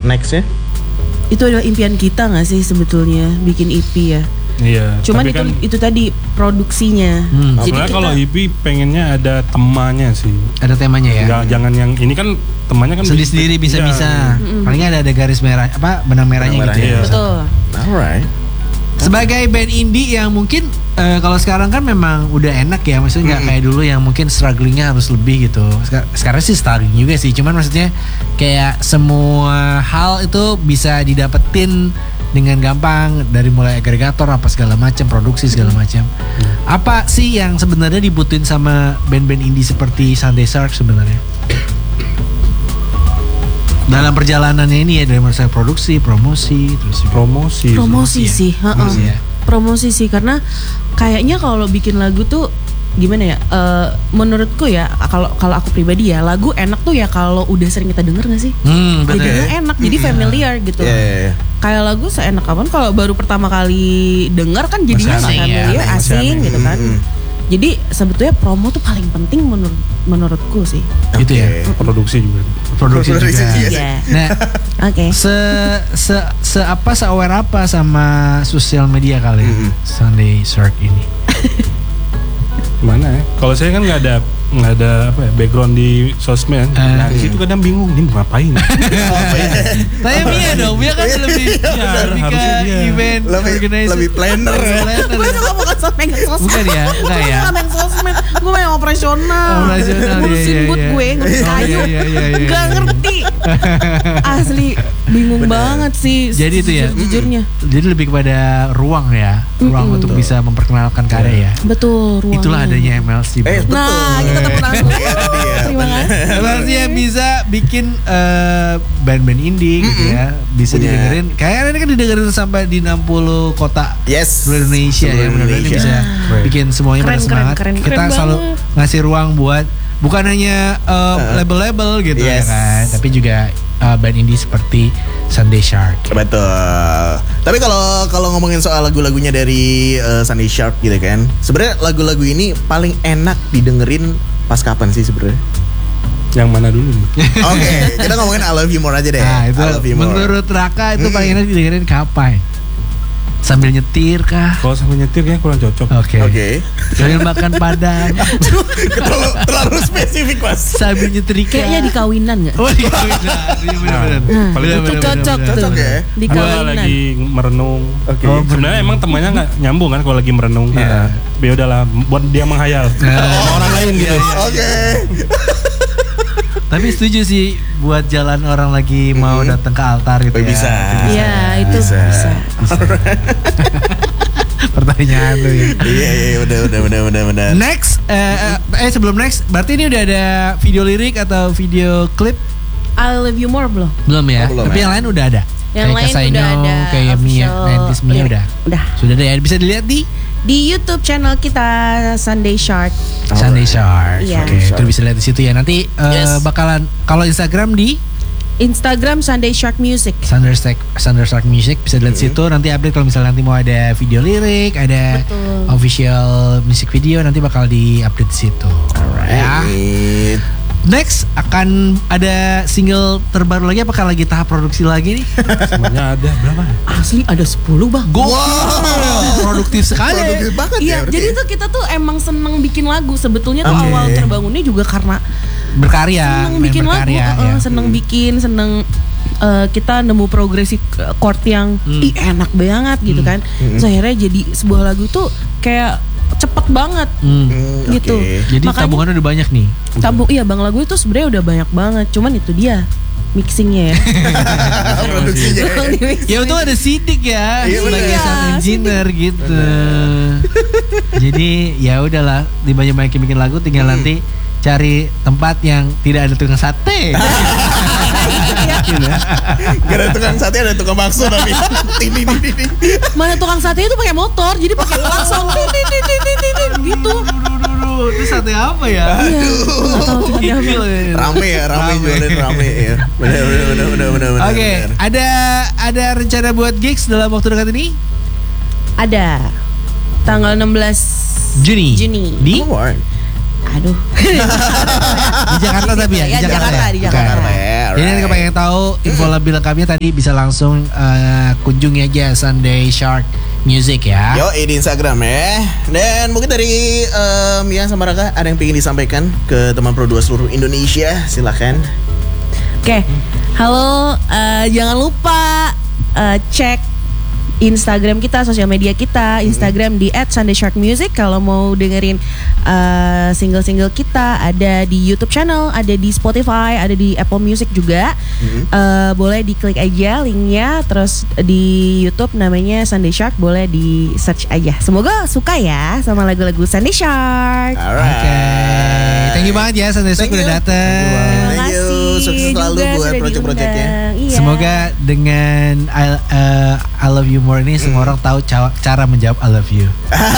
nextnya? Itu adalah impian kita nggak sih sebetulnya bikin EP ya? Iya. Cuman itu tadi produksinya. Jadi kalau EP pengennya ada temanya sih. Ada temanya ya. Jangan yang ini kan temanya kan sendiri bisa. Palingnya ada garis merah benang merahnya gitu ya. Betul. Alright. Sebagai band indie yang mungkin kalau sekarang kan memang udah enak ya, maksudnya nggak kayak dulu yang mungkin strugglingnya harus lebih gitu. Sekarang sih struggling juga sih, cuman maksudnya kayak semua hal itu bisa didapetin dengan gampang dari mulai agregator apa segala macam, produksi segala macam. Apa sih yang sebenarnya dibutuhin sama band-band indie seperti Sunday Shark sebenarnya? Dalam perjalanannya ini ya, dari mulai produksi, promosi, terus juga promosi sih, promosi sih, karena kayaknya kalau bikin lagu tuh gimana ya? Menurutku ya, kalau aku pribadi ya, lagu enak tuh ya kalau udah sering kita denger nggak sih? Udah enak, jadi familiar gitu. Kayak lagu seenak kapan kalau baru pertama kali denger kan jadinya nggak familiar, asing gitu kan. Jadi sebetulnya promo tuh paling penting menurutku sih. Gitu ya. Produksi juga. Iya. Nah, se-aware apa sama sosial media kalian Sunday Shark ini? Mana ya? Kalau saya kan nggak ada background di sosmed. Nah di situ kadang bingung ini mau ngapain. Tanya Mia dong, Mia kan lebih ke event organizer, lebih planner. Gue juga bukan sosmed. Bukan ya, enggak ya. Gue bukan sosmed, gue yang operasional. Ngurusin boot gue, ngurusin kayu. Gak ngerti. Asli bingung banget sih. Jadi itu ya, jujurnya. Jadi lebih kepada ruang ya, ruang untuk bisa memperkenalkan karya ya. Betul, ruang. Itulah adanya MLC. Nah, kita tepuk tangan. Terima kasih. MLC yang bisa bikin band-band indie gitu ya, bisa didengerin. Kayaknya ini kan didengerin sampai di 60 kota seluruh Indonesia ya. Benar-benar bisa bikin semuanya pada semangat. Kita selalu ngasih ruang buat bukan hanya label-label gitu ya kan, tapi juga band indie seperti Sunday Shark. Betul. Tapi kalau ngomongin soal lagu-lagunya dari Sunday Shark gitu kan, sebenarnya lagu-lagu ini paling enak didengerin pas kapan sih sebenarnya? Yang mana dulu nih? Oke, kita ngomongin I Love You More aja deh. Nah, itu I Love You More. Menurut Raka itu paling enak didengerin kapan? Sambil nyetir kah? Kalau sambil nyetir kayaknya kurang cocok. Oke. Sambil makan padang. terlalu spesifik Mas. Sambil nyetrika. Kayaknya di kawinan nggak? Oh di kawinan. Iya benar. Itu cocok tuh. Ya? Di Gua kawinan. lagi merenung. Sebenarnya emang temannya nggak nyambung kan kalau lagi merenung. Tapi udahlah buat dia menghayal. Orang lain gitu. Oke. Tapi setuju sih buat jalan orang lagi mau datang ke altar gitu ya. Bisa. Iya, itu bisa. Pertanyaan tuh ya. Iya, udah. Next, sebelum next, berarti ini udah ada video lirik atau video klip? I Love You More belum? Belum ya? Belum Tapi yang lain udah ada. Yang lain udah ada. Kayak Mia, 90s Mia udah. Sudah ada ya, bisa dilihat di YouTube channel kita Sunday Shark. Sunday Shark. Iya. Oke, itu bisa lihat di situ ya. Nanti bakalan kalau Instagram di Instagram Sunday Shark Music. Sunday Shark Music bisa dilihat situ. Nanti update kalau misalnya nanti mau ada video lirik, ada official music video, nanti bakal di-update di situ. Alright. Next akan ada single terbaru lagi, apakah lagi tahap produksi lagi nih? Semuanya ada berapa? Asli ada 10 bang. Produktif sekali. Produktif banget Iya, ya. jadi tuh kita tuh emang seneng bikin lagu. Sebetulnya tuh awal terbangunnya juga karena berkarya, seneng bikin lagu, seneng bikin, kita nemu progresi chord yang enak banget gitu kan. Terus akhirnya jadi sebuah lagu tuh kayak cepet banget gitu. Jadi tabungannya udah banyak nih. Iya bang, lagu itu sebenarnya udah banyak banget. Cuman itu dia mixingnya ya. Produksinya. Ya untung ada Sidik ya sebagai sound engineer gitu. Jadi ya udahlah, dibanyak-banyakin bikin lagu, tinggal nanti cari tempat yang tidak ada tukang sate. Gak ada tukang sate, ada tukang bakso tapi. Mana tukang sate itu pakai motor, jadi pakai klakson gitu. Itu sate apa ya? Rame jualin rame ya. Benar. Oke, ada rencana buat gigs dalam waktu dekat ini? Ada. Tanggal 16 Juni. Di Aduh. Di Jakarta tapi ya? Di Jakarta. Jadi kalau pengen tahu info lebih lengkapnya tadi bisa langsung kunjungi aja Sunday Shark Music ya. Yo, di Instagram ya. Dan mungkin dari Mia sama Raka ada yang pengen disampaikan ke teman Pro 2 seluruh Indonesia, silakan. Oke, halo, jangan lupa cek Instagram kita, sosial media kita. Instagram di @sundaysharkmusic. Kalau mau dengerin single-single kita, ada di YouTube channel, ada di Spotify, ada di Apple Music juga. Boleh diklik aja linknya. Terus di YouTube namanya Sunday Shark, boleh di search aja. Semoga suka ya sama lagu-lagu Sunday Shark. Alright. Thank you banget ya Sunday Shark udah dateng. Thank you. Sukses selalu buat project-projectnya. Iya. Semoga dengan I love you more ini semua orang tahu cara menjawab I love you.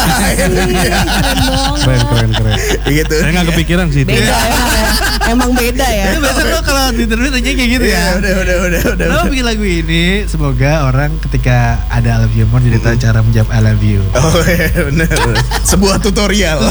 Keren. Gitu. Saya nggak kepikiran sih itu. Beda emang beda ya. Biasa lo kalau di interview tanya kayak gitu ya. Udah. Lo bikin lagu ini semoga orang ketika ada I love you more jadi tahu cara menjawab I love you. Oh iya bener. Sebuah tutorial.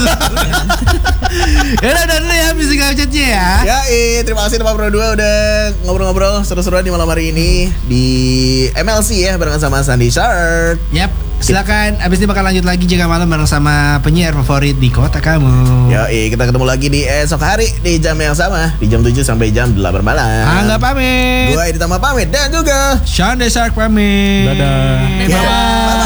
Ya udah dulu ya musical chatnya ya. Ya, terima kasih teman Pro 2 udah ngobrol-ngobrol seru-seruan di malam hari ini di MLC ya bareng sama Sunday Shark. Yap, silakan. Abis ini bakal lanjut lagi jaga malam bareng sama penyiar favorit di kota kamu. Ya, kita ketemu lagi di esok hari di jam yang sama, di jam 7 sampai jam 8 malam. Angga pamit. Gua Edi Tama pamit dan juga Sunday Shark pamit. Dadah. Bye-bye.